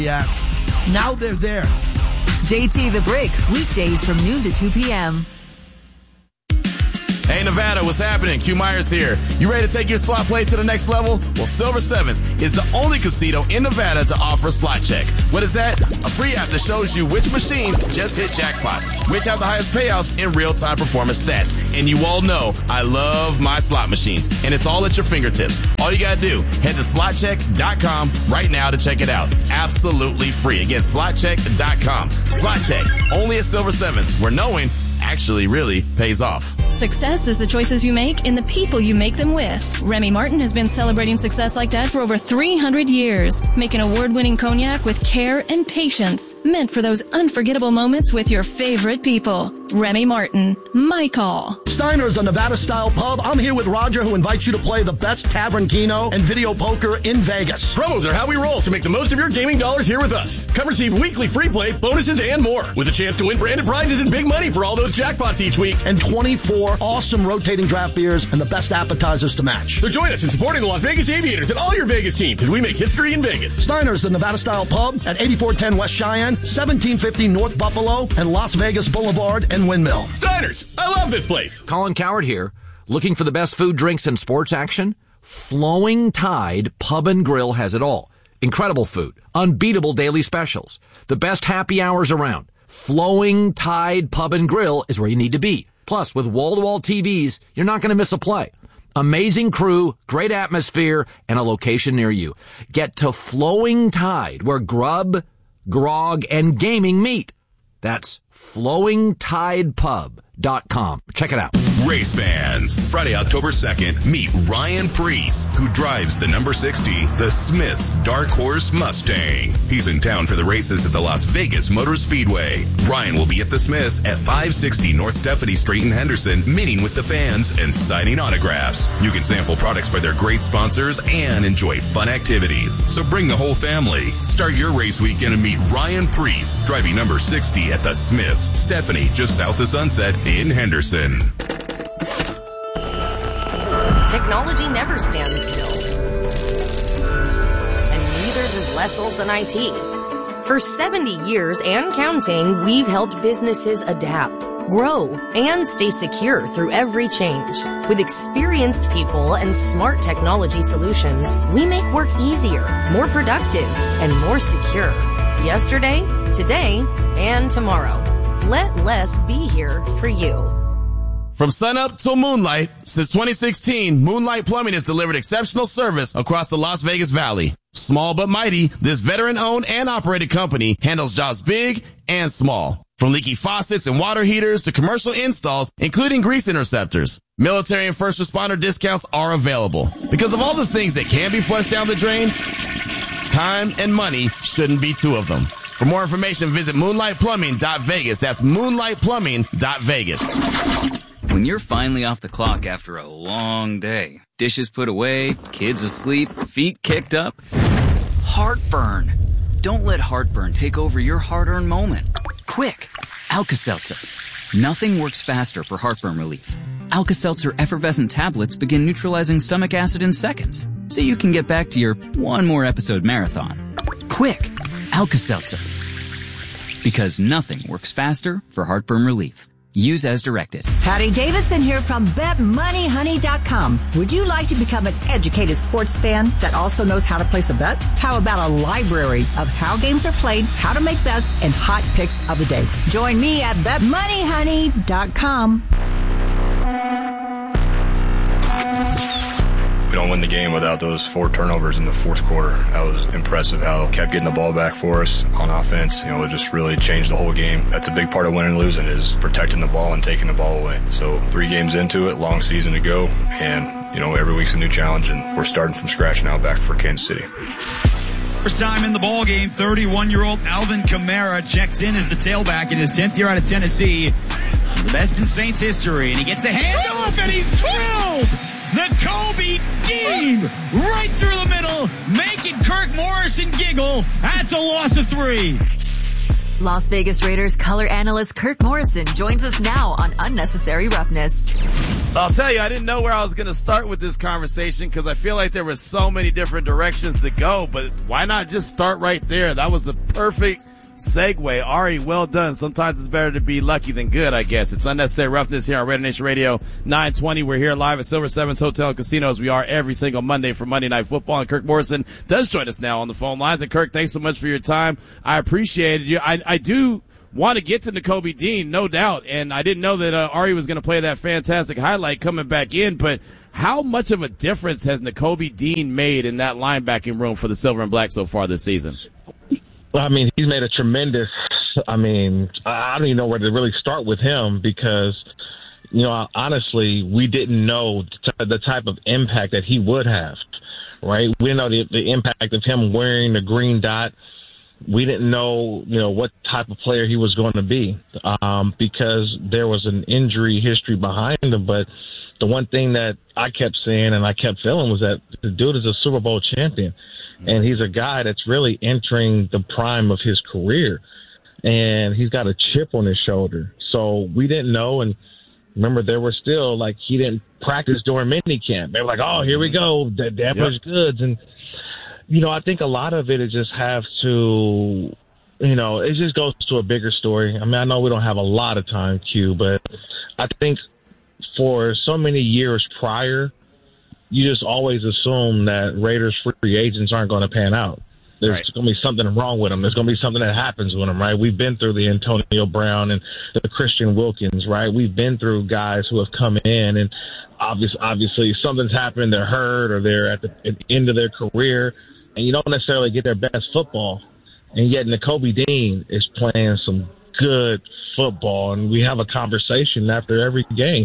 Yeah. Now they're there. JT The Brick, weekdays from noon to 2 p.m. Hey, Nevada, what's happening? Q Myers here. You ready to take your slot play to the next level? Well, Silver Sevens is the only casino in Nevada to offer Slot Check. What is that? A free app that shows you which machines just hit jackpots, which have the highest payouts in real-time performance stats. And you all know I love my slot machines, and it's all at your fingertips. All you gotta do, head to slotcheck.com right now to check it out. Absolutely free. Again, slotcheck.com. Slot Check, only at Silver Sevens, where knowing actually really pays off. Success is the choices you make and the people you make them with. Remy Martin has been celebrating success like that for over 300 years, making award-winning cognac with care and patience, meant for those unforgettable moments with your favorite people. Remy Martin, my call. Steiner's a Nevada-style pub. I'm here with Roger, who invites you to play the best tavern keno and video poker in Vegas. Promos are how we roll, so make the most of your gaming dollars here with us. Come receive weekly free play, bonuses, and more, with a chance to win branded prizes and big money for all those jackpots each week. And 24 awesome rotating draft beers and the best appetizers to match. So join us in supporting the Las Vegas Aviators and all your Vegas teams, because we make history in Vegas. Steiner's, the Nevada-style pub at 8410 West Cheyenne, 1750 North Buffalo, and Las Vegas Boulevard and Windmill. Steiner's, I love this place. Colin Coward here. Looking for the best food, drinks, and sports action? Flowing Tide Pub and Grill has it all. Incredible food, unbeatable daily specials, the best happy hours around. Flowing Tide Pub and Grill is where you need to be. Plus, with wall-to-wall TVs, you're not going to miss a play. Amazing crew, great atmosphere, and a location near you. Get to Flowing Tide, where grub, grog, and gaming meet. That's flowingtidepub.com. Check it out. Race fans, Friday, October 2nd, meet Ryan Preece, who drives the number 60, the Smith's Dark Horse Mustang. He's in town for the races at the Las Vegas Motor Speedway. Ryan will be at the Smith's at 560 North Stephanie Street in Henderson, meeting with the fans and signing autographs. You can sample products by their great sponsors and enjoy fun activities. So bring the whole family. Start your race weekend and meet Ryan Preece, driving number 60 at the Smith's, Stephanie, just south of Sunset in Henderson. Technology never stands still. And neither does Lessel's and IT. For 70 years and counting, we've helped businesses adapt, grow, and stay secure through every change. With experienced people and smart technology solutions, we make work easier, more productive, and more secure. Yesterday, today, and tomorrow. Let Les be here for you. From sunup till moonlight, since 2016, Moonlight Plumbing has delivered exceptional service across the Las Vegas Valley. Small but mighty, this veteran-owned and operated company handles jobs big and small. From leaky faucets and water heaters to commercial installs, including grease interceptors. Military and first responder discounts are available. Because of all the things that can be flushed down the drain, time and money shouldn't be two of them. For more information, visit moonlightplumbing.vegas. That's moonlightplumbing.vegas. When you're finally off the clock after a long day, dishes put away, kids asleep, feet kicked up, heartburn. Don't let heartburn take over your hard-earned moment. Quick, Alka-Seltzer. Nothing works faster for heartburn relief. Alka-Seltzer effervescent tablets begin neutralizing stomach acid in seconds, so you can get back to your one more episode marathon. Quick, Alka-Seltzer. Because nothing works faster for heartburn relief. Use as directed. Patty Davidson here from BetMoneyHoney.com. Would you like to become an educated sports fan that also knows how to place a bet? How about a library of how games are played, how to make bets, and hot picks of the day? Join me at BetMoneyHoney.com. We don't win the game without those 4 turnovers in the fourth quarter. That was impressive how it kept getting the ball back for us on offense. It just really changed the whole game. That's a big part of winning and losing, is protecting the ball and taking the ball away. So 3 games into it, long season to go, and every week's a new challenge, and we're starting from scratch now back for Kansas City. First time in the ball game, 31-year-old Alvin Kamara checks in as the tailback in his 10th year out of Tennessee. He's the best in Saints history, and he gets the handoff, and he's drilled! The Kobe Dean right through the middle, making Kirk Morrison giggle. That's a loss of 3. Las Vegas Raiders color analyst Kirk Morrison joins us now on Unnecessary Roughness. I'll tell you, I didn't know where I was going to start with this conversation because I feel like there were so many different directions to go, but why not just start right there? That was the perfect segue. Ari, well done. Sometimes it's better to be lucky than good, I guess. It's Unnecessary Roughness here on Raider Nation Radio 920. We're here live at Silver Sevens Hotel and Casino as we are every single Monday for Monday Night Football. And Kirk Morrison does join us now on the phone lines. And Kirk, thanks so much for your time. I appreciated you. I do want to get to Nakobe Dean, no doubt. And I didn't know that Ari was going to play that fantastic highlight coming back in. But how much of a difference has Nakobe Dean made in that linebacking room for the Silver and Black so far this season? I mean, he's made a tremendous, I don't even know where to really start with him because, honestly, we didn't know the type of impact that he would have, right? We didn't know the impact of him wearing the green dot. We didn't know, what type of player he was going to be because there was an injury history behind him. But the one thing that I kept saying and I kept feeling was that the dude is a Super Bowl champion. And he's a guy that's really entering the prime of his career. And he's got a chip on his shoulder. So we didn't know. And remember, there were still, he didn't practice during minicamp. They were like, oh, here we go, the damaged goods. And, I think a lot of it just have to, it just goes to a bigger story. I mean, I know we don't have a lot of time, Q, but I think for so many years prior, you just always assume that Raiders free agents aren't going to pan out. There's going to be something wrong with them. There's going to be something that happens with them, right? We've been through the Antonio Brown and the Christian Wilkins, right? We've been through guys who have come in and obviously something's happened. They're hurt or they're at the end of their career and you don't necessarily get their best football. And yet Nakobe Dean is playing some good football and we have a conversation after every game.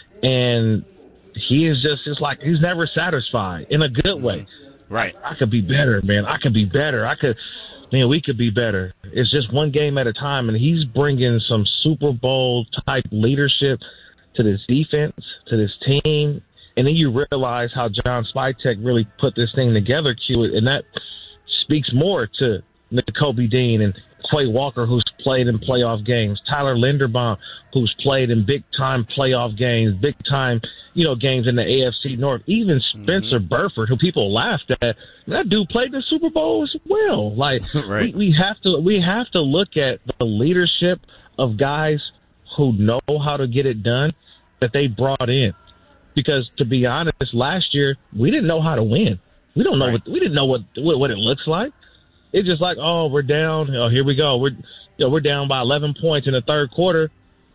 And he is just like he's never satisfied in a good way. Right. I could be better, man. I could be better. We could be better. It's just one game at a time, and he's bringing some Super Bowl-type leadership to this defense, to this team, and then you realize how John Spytek really put this thing together, Q, and that speaks more to Nakobe Dean and Quay Walker, who's played in playoff games, Tyler Linderbaum, who's played in big-time playoff games, big-time, games in the AFC North, even Spencer Burford, who people laughed at. That dude played the Super Bowl as well. Right. we have to look at the leadership of guys who know how to get it done that they brought in. Because to be honest, last year we didn't know how to win. We don't know we didn't know what it looks like. It's just like, oh, we're down. Oh, here we go. We're down by 11 points in the third quarter.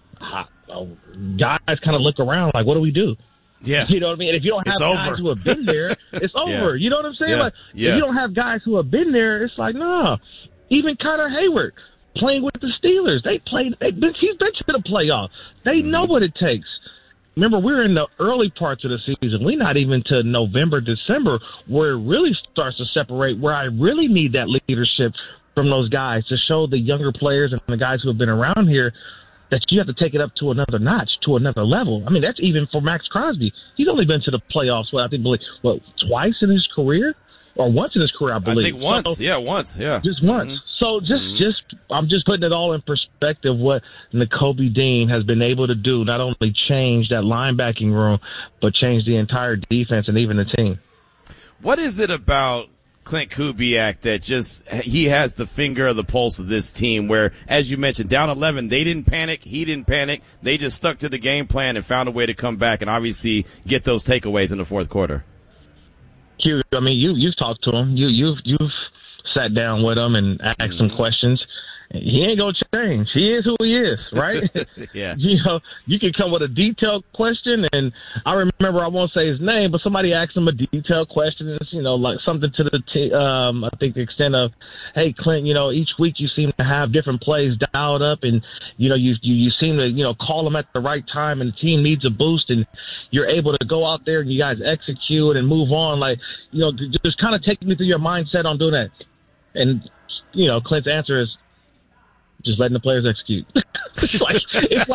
Guys kind of look around like, what do we do? Yeah. You know what I mean? If you don't have guys who have been there, it's over. You know what I'm saying? Yeah. If you don't have guys who have been there, it's like, nah. Even Connor Hayward playing with the Steelers, he's been to the playoffs. They know what it takes. Remember, we're in the early parts of the season. We're not even to November, December, where it really starts to separate, where I really need that leadership from those guys to show the younger players and the guys who have been around here that you have to take it up to another notch, to another level. I mean, that's even for Max Crosby. He's only been to the playoffs, twice in his career? Or once in his career, I believe. I think once. Once. Just once. So I'm just putting it all in perspective what Nakobe Dean has been able to do, not only change that linebacking room, but change the entire defense and even the team. What is it about Clint Kubiak that he has the finger of the pulse of this team where, as you mentioned, down 11, they didn't panic, he didn't panic, they just stuck to the game plan and found a way to come back and obviously get those takeaways in the fourth quarter? Q, I mean, you've talked to him. You've sat down with him and asked him questions. He ain't gonna change. He is who he is, right? Yeah. You can come with a detailed question, and I remember, I won't say his name, but somebody asked him a detailed question. It's, like something to I think the extent of, hey, Clint, each week you seem to have different plays dialed up, and you seem to call them at the right time, and the team needs a boost, and you're able to go out there and you guys execute and move on. Just kind of take me through your mindset on doing that. And Clint's answer is, just letting the players execute. It's like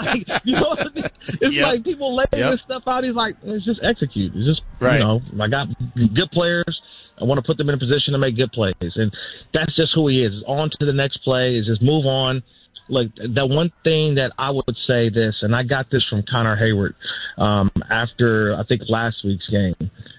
It's like people laying this stuff out. He's like, let's just execute. It's just, I got good players. I want to put them in a position to make good plays. And that's just who he is. It's on to the next play. Is just move on. Like, the one thing that I would say this, and I got this from Connor Hayward after, I think, last week's game.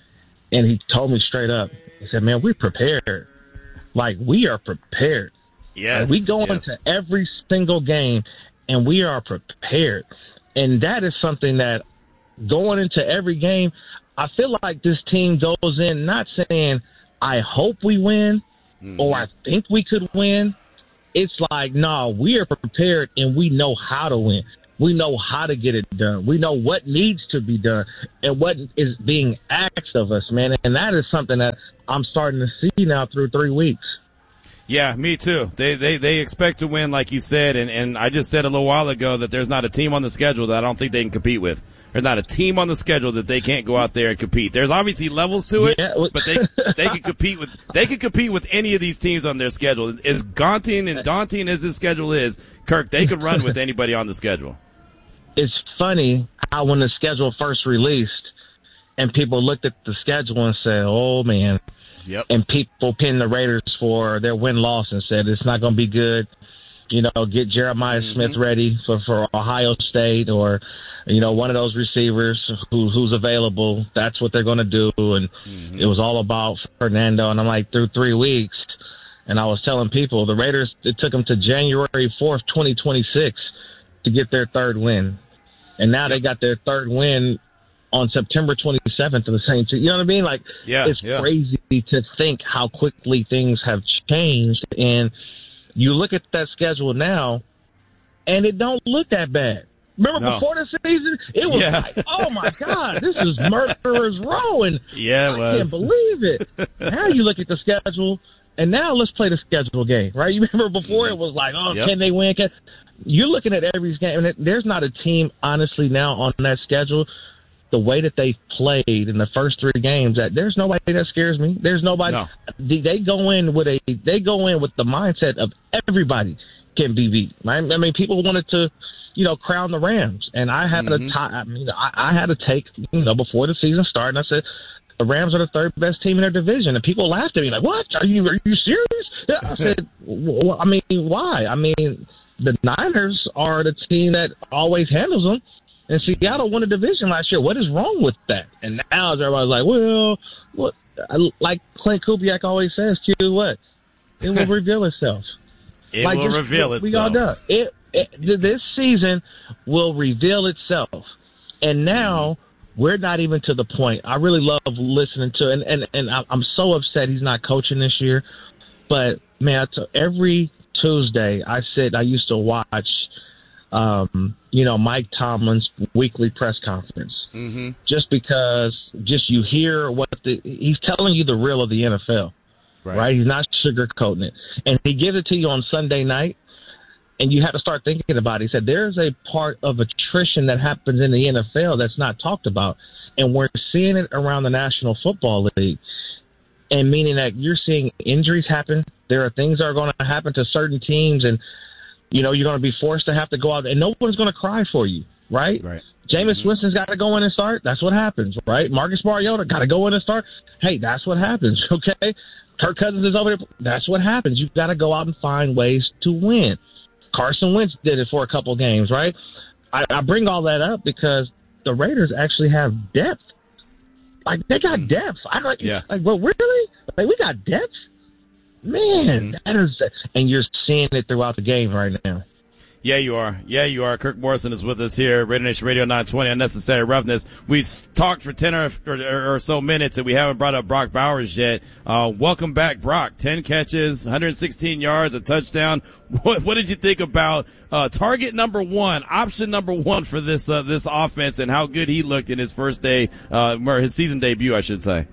And he told me straight up, he said, man, we're prepared. Like, we are prepared. Yes. We go into every single game, and we are prepared. And that is something that going into every game, I feel like this team goes in not saying, I hope we win or I think we could win. It's like, no, we are prepared and we know how to win. We know how to get it done. We know what needs to be done and what is being asked of us, man. And that is something that I'm starting to see now through 3 weeks. Yeah, me too. They expect to win, like you said, and I just said a little while ago that there's not a team on the schedule that I don't think they can compete with. There's not a team on the schedule that they can't go out there and compete. There's obviously levels to it, but they can compete with any of these teams on their schedule. As daunting as this schedule is, Kirk, they could run with anybody on the schedule. It's funny how when the schedule first released and people looked at the schedule and said, oh, man. Yep. And people pinned the Raiders for their win-loss and said it's not going to be good. You know, get Jeremiah Smith ready for Ohio State or, you know, one of those receivers who's available. That's what they're going to do. And it was all about Fernando. And I'm like, through 3 weeks, and I was telling people, the Raiders, it took them to January 4th, 2026 to get their third win. And now they got their third win on September 27th of the same team. You know what I mean? Like, it's crazy to think how quickly things have changed. And you look at that schedule now, and it don't look that bad. Remember before the season, it was like, oh, my God, this is murderer's row. And it was. I can't believe it. Now you look at the schedule, and now let's play the schedule game, right? You remember before it was like, oh, can they win? You're looking at every game, and there's not a team, honestly, now on that schedule, the way that they played in the first 3 games, that there's nobody that scares me. There's nobody. No. They go in with the mindset of everybody can be beat. Right? I mean, people wanted to, you know, crown the Rams, and I had I had a take, you know, before the season started, and I said the Rams are the third best team in their division, and people laughed at me like, "What? Are you serious?" Yeah, I said, well, I mean, why? I mean, the Niners are the team that always handles them. And Seattle won a division last year. What is wrong with that? And now everybody's like, well, what? Like Clint Kubiak always says, Q, what? It will reveal itself. It will reveal itself. We all done. This season will reveal itself. And now we're not even to the point. I really love listening to, and I'm so upset he's not coaching this year. But, man, every Tuesday I used to watch you know, Mike Tomlin's weekly press conference. Just because you hear he's telling you the real of the NFL, right? He's not sugarcoating it. And he gives it to you on Sunday night, and you have to start thinking about it. He said, there's a part of attrition that happens in the NFL that's not talked about. And we're seeing it around the National Football League. And meaning that you're seeing injuries happen. There are things that are going to happen to certain teams, and you know, you're going to be forced to have to go out, and no one's going to cry for you, right? Jameis Winston's got to go in and start. That's what happens, right? Marcus Mariota got to go in and start. Hey, that's what happens, okay? Kirk Cousins is over there. That's what happens. You've got to go out and find ways to win. Carson Wentz did it for a couple games, right? I bring all that up because the Raiders actually have depth. Like, they got depth. Like, well, really? Like, we got depth? Man, that is, and you're seeing it throughout the game right now. Yeah, you are. Kirk Morrison is with us here, Raider Nation Radio 920, Unnecessary Roughness. We talked for 10 or so minutes, and we haven't brought up Brock Bowers yet. Welcome back, Brock. 10 catches, 116 yards, a touchdown. What did you think about target number 1, option number 1 for this offense, and how good he looked in his first day, or his season debut, I should say?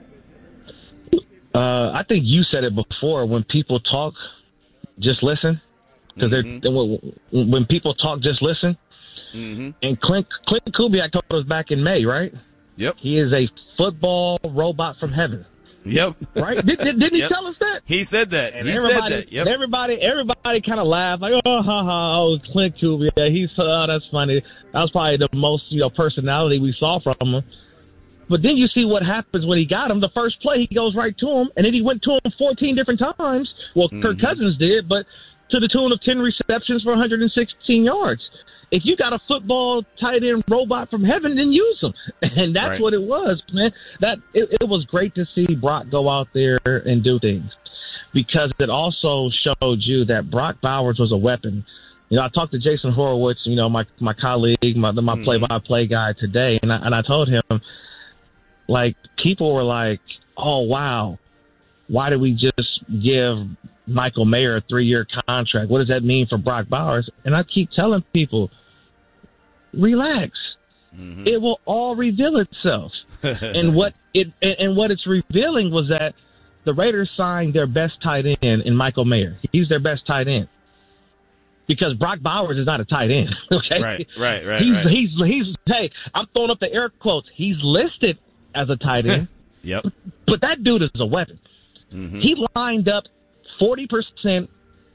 I think you said it before. When people talk, just listen. Because when people talk, just listen. And Clint Kubiak told us back in May, right? Yep. He is a football robot from heaven. Yep. Right? Didn't he tell us that? He said that. And everybody kind of laughed like, oh, Clint Kubiak. That's funny. That was probably the most personality we saw from him. But then you see what happens when he got him. The first play, he goes right to him, and then he went to him 14 different times. Well, Kirk Cousins did, but to the tune of 10 receptions for 116 yards. If you got a football tight end robot from heaven, then use them. And that's what it was, man. It was great to see Brock go out there and do things, because it also showed you that Brock Bowers was a weapon. You know, I talked to Jason Horowitz, you know, my colleague, my play-by-play guy today, and I told him, like, people were like, oh, wow, why did we just give Michael Mayer a 3-year contract? What does that mean for Brock Bowers? And I keep telling people, relax. It will all reveal itself. And what it's revealing was that the Raiders signed their best tight end in Michael Mayer. He's their best tight end. Because Brock Bowers is not a tight end. Okay. Right. He's hey, I'm throwing up the air quotes. He's listed as a tight end. Yep. But that dude is a weapon. He lined up 40%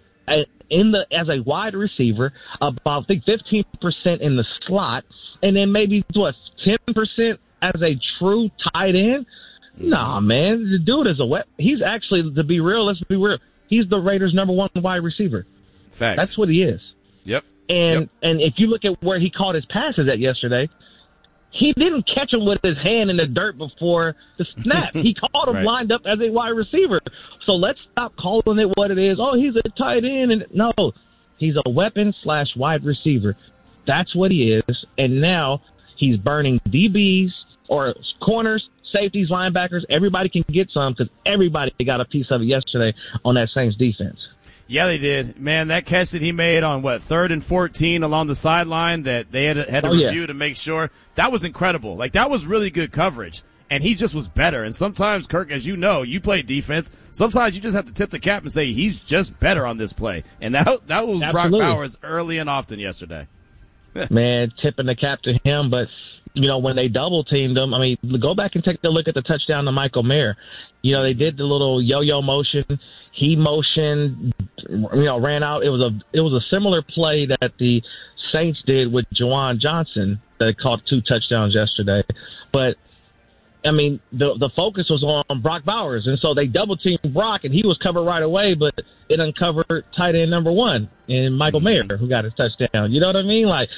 as a wide receiver, about I think 15% in the slot, and then maybe 10% as a true tight end. Nah, man, the dude is a weapon. He's actually, let's be real, he's the Raiders' number 1 wide receiver. Facts. That's what he is. Yep. And if you look at where he caught his passes at yesterday, he didn't catch him with his hand in the dirt before the snap. He caught him lined up as a wide receiver. So let's stop calling it what it is. Oh, he's a tight end. And no, he's a weapon/wide receiver. That's what he is. And now he's burning DBs or corners, safeties, linebackers. Everybody can get some, because everybody got a piece of it yesterday on that Saints defense. Yeah, they did. Man, that catch that he made on, 3rd and 14 along the sideline that they had to review to make sure, that was incredible. Like, that was really good coverage. And he just was better. And sometimes, Kirk, as you know, you play defense. Sometimes you just have to tip the cap and say he's just better on this play. And that was Absolutely. Brock Bowers early and often yesterday. Man, tipping the cap to him. But, you know, when they double teamed him, I mean, go back and take a look at the touchdown to Michael Mayer. You know, they did the little yo-yo motion. He motioned, you know, ran out. It was a similar play that the Saints did with Juwan Johnson that caught 2 touchdowns yesterday. But, I mean, the focus was on Brock Bowers, and so they double-teamed Brock, and he was covered right away, but it uncovered tight end number 1 in Michael Mayer, who got his touchdown. You know what I mean? Like,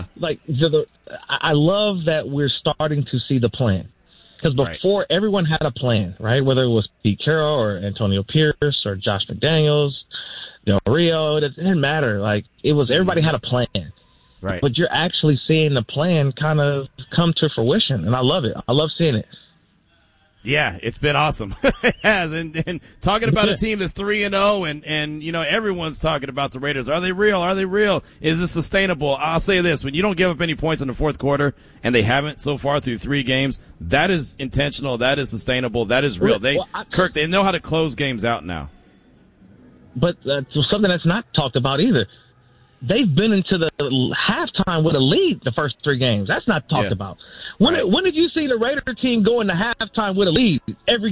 I love that we're starting to see the plan. Because before, everyone had a plan, right? Whether it was Pete Carroll or Antonio Pierce or Josh McDaniels, Del Rio, it didn't matter. Like, it was, everybody had a plan. Right. But you're actually seeing the plan kind of come to fruition, and I love it. I love seeing it. Yeah, it's been awesome. It has. And talking about a team that's 3-0 and, you know, everyone's talking about the Raiders. Are they real? Are they real? Is this sustainable? I'll say this. When you don't give up any points in the fourth quarter, and they haven't so far through 3 games, that is intentional. That is sustainable. That is real. Kirk, they know how to close games out now. But something that's not talked about either. They've been into the halftime with a lead the first 3 games. That's not talked about. When did you see the Raider team go into halftime with a lead every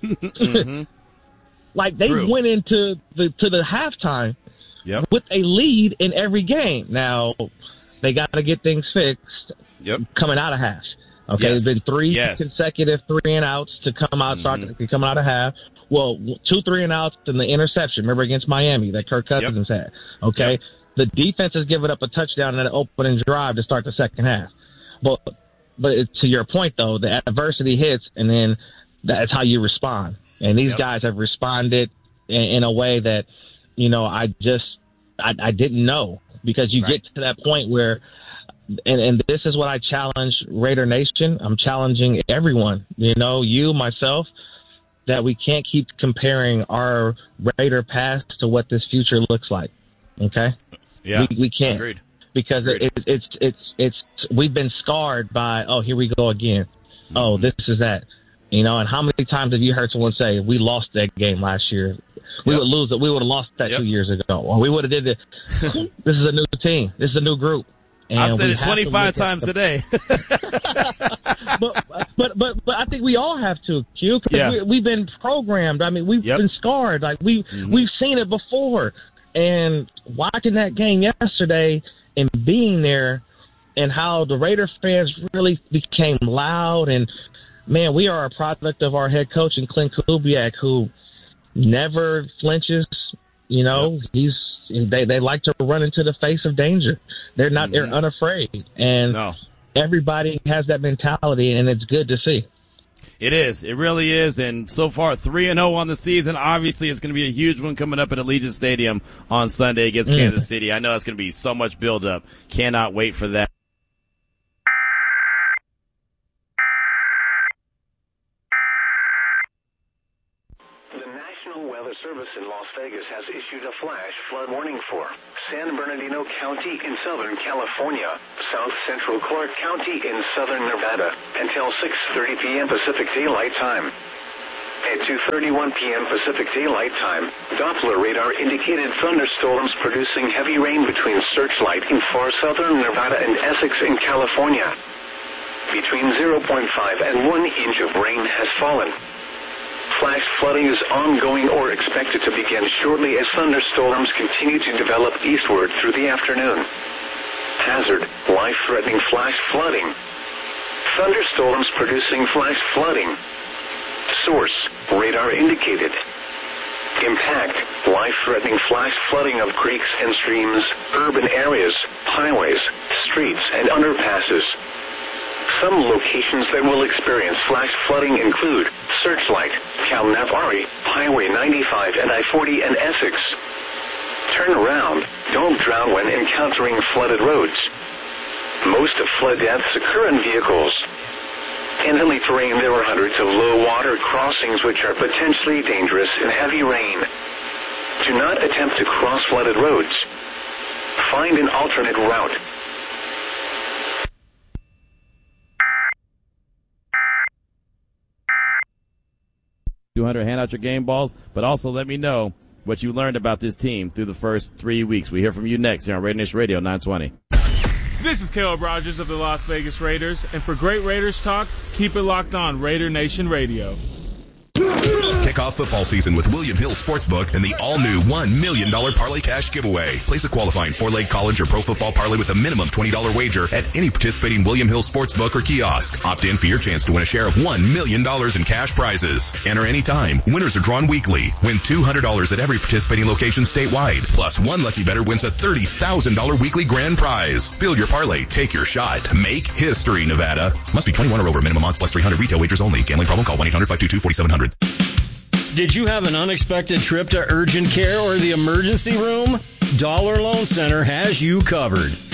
game? Like, they went into the halftime with a lead in every game. Now, they got to get things fixed coming out of half. Okay, there's been 3 consecutive 3-and-outs to come out, coming out of half. Well, 2 3-and-outs and the interception, remember, against Miami that Kirk Cousins had. Okay. The defense has given up a touchdown in an opening drive to start the second half. But to your point, though, the adversity hits, and then that's how you respond. And these guys have responded in a way that, you know, I didn't know, because you get to that point where, and this is what I challenge Raider Nation. I'm challenging everyone, you know, you, myself, that we can't keep comparing our Raider past to what this future looks like. Okay? Yeah, we can't. Agreed. Because it's we've been scarred by, oh, here we go again. Oh, this is that. You know, and how many times have you heard someone say, we lost that game last year? We would lose it. We would have lost that 2 years ago. Or we would have did it. This is a new team. This is a new group. And I've said it 25 times today. but I think we all have to, Q, because we've been programmed. I mean, we've been scarred. Like, we've seen it before. And watching that game yesterday and being there, and how the Raider fans really became loud, and man, we are a product of our head coach and Clint Kubiak, who never flinches. You know, they like to run into the face of danger. They're unafraid. And everybody has that mentality, and it's good to see. It is. It really is. And so far, 3-0 on the season. Obviously, it's going to be a huge one coming up at Allegiant Stadium on Sunday against Kansas City. I know it's going to be so much build-up. Cannot wait for that. Service in Las Vegas has issued a flash flood warning for San Bernardino County in Southern California, South Central Clark County in Southern Nevada, until 6:30 p.m. Pacific Daylight Time. At 2:31 p.m. Pacific Daylight Time, Doppler radar indicated thunderstorms producing heavy rain between Searchlight in far southern Nevada and Essex in California. Between 0.5 and 1 inch of rain has fallen. Flash flooding is ongoing or expected to begin shortly as thunderstorms continue to develop eastward through the afternoon. Hazard, life-threatening flash flooding. Thunderstorms producing flash flooding. Source, radar indicated. Impact, life-threatening flash flooding of creeks and streams, urban areas, highways, streets, and underpasses. Some locations that will experience flash flooding include Searchlight, Cal Navari, Highway 95 and I-40 and Essex. Turn around. Don't drown when encountering flooded roads. Most of flood deaths occur in vehicles. In hilly terrain, there are hundreds of low water crossings which are potentially dangerous in heavy rain. Do not attempt to cross flooded roads. Find an alternate route. 200, hand out your game balls, but also let me know what you learned about this team through the first 3 weeks. We hear from you next here on Raider Nation Radio 920. This is Caleb Rogers of the Las Vegas Raiders, and for great Raiders talk, keep it locked on Raider Nation Radio. Kick off football season with William Hill Sportsbook and the all-new $1 million Parlay Cash giveaway. Place a qualifying four-leg college or pro football parlay with a minimum $20 wager at any participating William Hill Sportsbook or kiosk. Opt in for your chance to win a share of $1 million in cash prizes. Enter anytime. Winners are drawn weekly. Win $200 at every participating location statewide. Plus, one lucky bettor wins a $30,000 weekly grand prize. Build your parlay. Take your shot. Make history, Nevada. Must be 21 or over. Minimum odds plus 300. Retail wagers only. Gambling problem? Call 1-800-522-4700. Did you have an unexpected trip to urgent care or the emergency room? Dollar Loan Center has you covered.